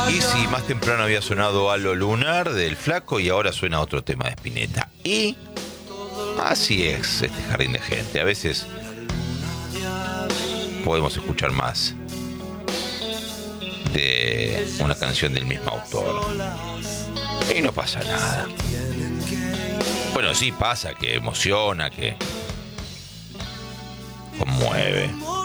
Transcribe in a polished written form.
Y sí, más temprano había sonado Halo Lunar del Flaco y ahora suena otro tema de Spinetta. Y así es este jardín de gente. A veces podemos escuchar más de una canción del mismo autor. Y no pasa nada. Bueno, sí pasa que emociona, que conmueve.